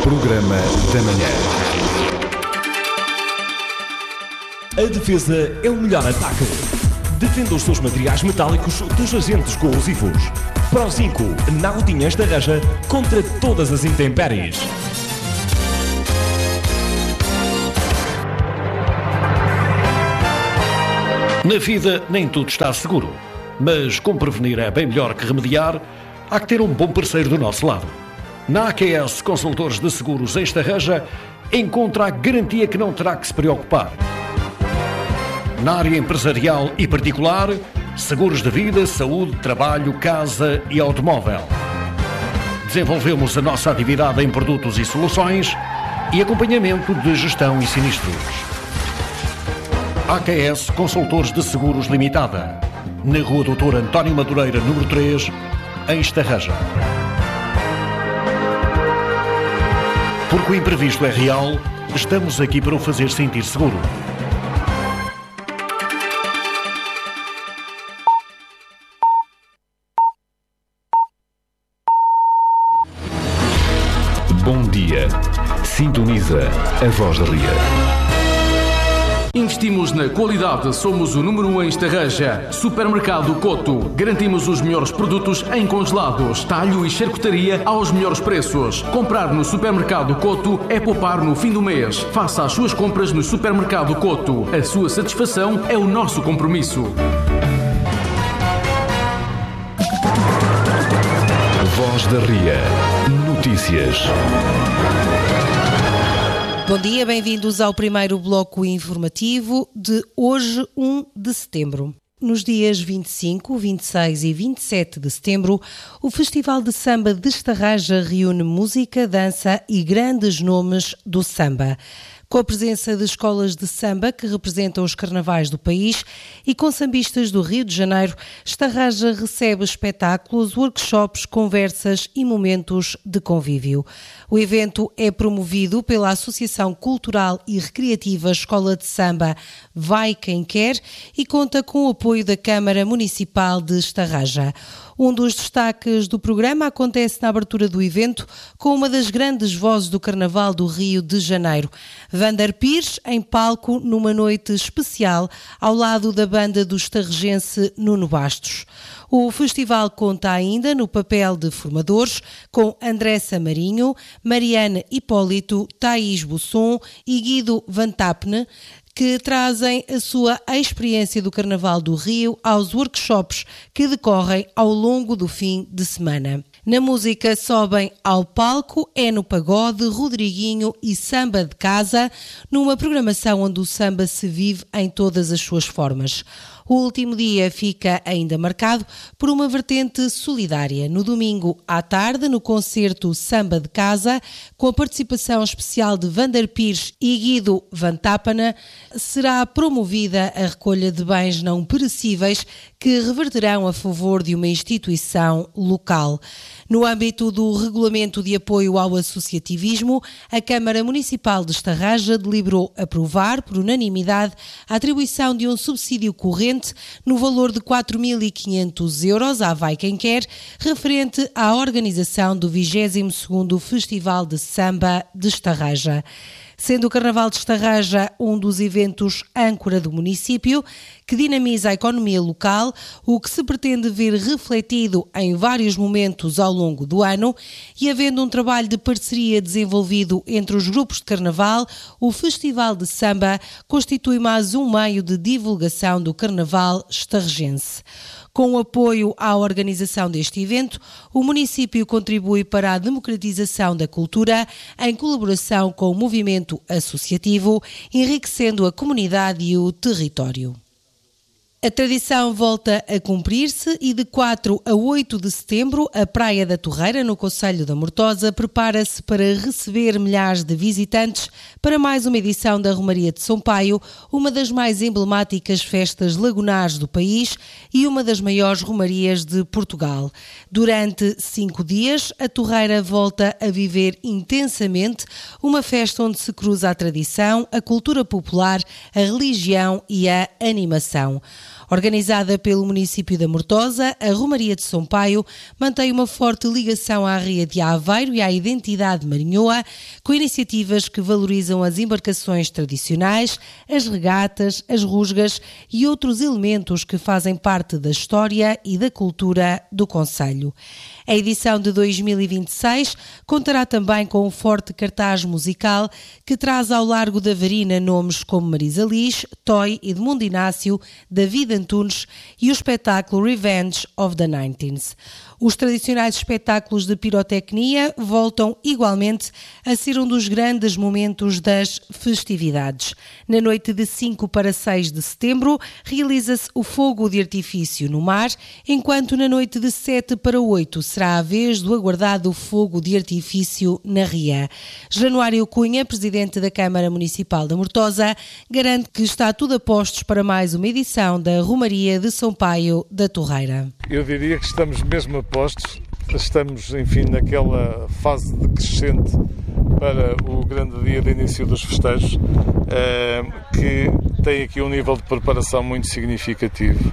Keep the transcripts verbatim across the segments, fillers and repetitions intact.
Programa da Manhã. A defesa é o melhor ataque. Defenda os seus materiais metálicos dos agentes corrosivos. Prozinco, Nautinha Estarreja contra todas as intempéries. Na vida nem tudo está seguro, mas como prevenir é bem melhor que remediar, há que ter um bom parceiro do nosso lado. Na A Q S Consultores de Seguros em Estarreja, encontra a garantia que não terá que se preocupar. Na área empresarial e particular, seguros de vida, saúde, trabalho, casa e automóvel. Desenvolvemos a nossa atividade em produtos e soluções e acompanhamento de gestão e sinistros. A Q S Consultores de Seguros Limitada, na Rua doutor António Madureira, número três, em Estarreja. Porque o imprevisto é real, estamos aqui para o fazer sentir seguro. Bom dia. Sintoniza a Voz da Ria. Investimos na qualidade, somos o número um em Estarreja. Supermercado Coto. Garantimos os melhores produtos em congelados, talho e charcutaria aos melhores preços. Comprar no Supermercado Coto é poupar no fim do mês. Faça as suas compras no Supermercado Coto. A sua satisfação é o nosso compromisso. Voz da Ria. Notícias. Bom dia, bem-vindos ao primeiro bloco informativo de hoje, um de setembro. Nos dias vinte e cinco, vinte e seis e vinte e sete de setembro, o Festival de Samba de Estarreja reúne música, dança e grandes nomes do samba. Com a presença de escolas de samba que representam os carnavais do país e com sambistas do Rio de Janeiro, Estarreja recebe espetáculos, workshops, conversas e momentos de convívio. O evento é promovido pela Associação Cultural e Recreativa Escola de Samba Vai Quem Quer e conta com o apoio da Câmara Municipal de Estarreja. Um dos destaques do programa acontece na abertura do evento com uma das grandes vozes do Carnaval do Rio de Janeiro, Vander Pires, em palco numa noite especial ao lado da banda do estarrejense Nuno Bastos. O festival conta ainda no papel de formadores com Andressa Marinho, Mariana Hipólito, Thaís Busson e Guido Van Tapne, que trazem a sua experiência do Carnaval do Rio aos workshops que decorrem ao longo do fim de semana. Na música sobem ao palco É no Pagode, Rodriguinho e Samba de Casa, numa programação onde o samba se vive em todas as suas formas. O último dia fica ainda marcado por uma vertente solidária. No domingo à tarde, no concerto Samba de Casa, com a participação especial de Vander Pires e Guido Van Tapne, será promovida a recolha de bens não perecíveis que reverterão a favor de uma instituição local. No âmbito do Regulamento de Apoio ao Associativismo, a Câmara Municipal de Estarreja deliberou aprovar, por unanimidade, a atribuição de um subsídio corrente no valor de quatro mil e quinhentos euros à Vai Quem Quer, referente à organização do vigésimo segundo Festival de Samba de Estarreja. Sendo o Carnaval de Estarreja um dos eventos âncora do município, que dinamiza a economia local, o que se pretende ver refletido em vários momentos ao longo do ano, e havendo um trabalho de parceria desenvolvido entre os grupos de Carnaval, o Festival de Samba constitui mais um meio de divulgação do Carnaval estarrejense. Com o apoio à organização deste evento, o município contribui para a democratização da cultura em colaboração com o movimento associativo, enriquecendo a comunidade e o território. A tradição volta a cumprir-se e de quatro a oito de setembro a Praia da Torreira, no concelho da Mortosa, prepara-se para receber milhares de visitantes para mais uma edição da Romaria de São Paio, uma das mais emblemáticas festas lagunares do país e uma das maiores romarias de Portugal. Durante cinco dias, a Torreira volta a viver intensamente uma festa onde se cruza a tradição, a cultura popular, a religião e a animação. Organizada pelo município da Mortosa, a Romaria de São Paio mantém uma forte ligação à Ria de Aveiro e à identidade marinhoa, com iniciativas que valorizam as embarcações tradicionais, as regatas, as rusgas e outros elementos que fazem parte da história e da cultura do concelho. A edição de dois mil e vinte e seis contará também com um forte cartaz musical que traz ao largo da Varina nomes como Marisa Liz, Toy, Edmundo Inácio, David Antunes e o espetáculo Revenge of the Nineteens. Os tradicionais espetáculos de pirotecnia voltam igualmente a ser um dos grandes momentos das festividades. Na noite de cinco para seis de setembro, realiza-se o fogo de artifício no mar, enquanto na noite de sete para oito será a vez do aguardado fogo de artifício na Ria. Januário Cunha, presidente da Câmara Municipal da Mortosa, garante que está tudo a postos para mais uma edição da Romaria de São Paio da Torreira. Eu diria que estamos mesmo a postos, estamos, enfim, naquela fase decrescente para o grande dia de início dos festejos, que tem aqui um nível de preparação muito significativo,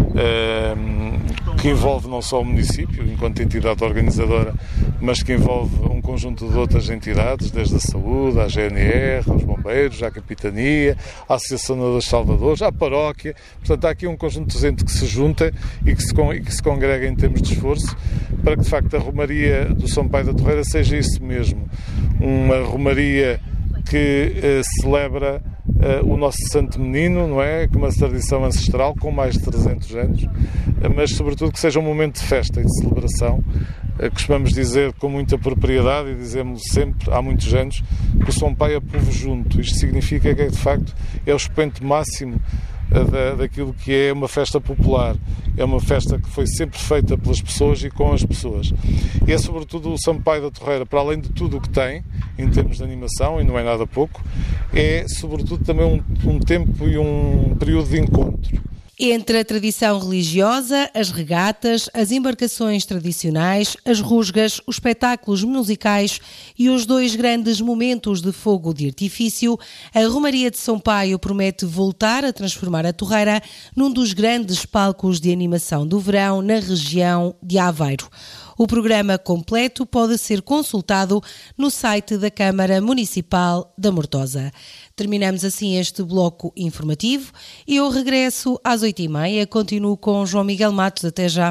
que envolve não só o município, enquanto entidade organizadora, mas que envolve um conjunto de outras entidades, desde a saúde, à G N R, aos bombeiros, à capitania, à Associação dos Salvadores, à paróquia. Portanto, há aqui um conjunto de gente que se junta e que se, e que se congrega em termos de esforço para que, de facto, a Romaria do São Paio da Torreira seja isso mesmo, uma Romaria que eh, celebra uh, o nosso Santo Menino, não é? Com uma tradição ancestral com mais de trezentos anos, uh, mas sobretudo que seja um momento de festa e de celebração. Uh, costumamos dizer com muita propriedade e dizemos sempre há muitos anos que o São Paio é povo junto. Isto significa que de facto é o expoente máximo uh, da, daquilo que é uma festa popular. É uma festa que foi sempre feita pelas pessoas e com as pessoas. E é sobretudo o São Paio da Torreira, para além de tudo o que tem, em termos de animação, e não é nada pouco, é sobretudo também um, um tempo e um período de encontro. Entre a tradição religiosa, as regatas, as embarcações tradicionais, as rusgas, os espetáculos musicais e os dois grandes momentos de fogo de artifício, a Romaria de São Paio promete voltar a transformar a Torreira num dos grandes palcos de animação do verão na região de Aveiro. O programa completo pode ser consultado no site da Câmara Municipal da Mortosa. Terminamos assim este bloco informativo e eu regresso às oito e meia. Continuo com João Miguel Matos. Até já.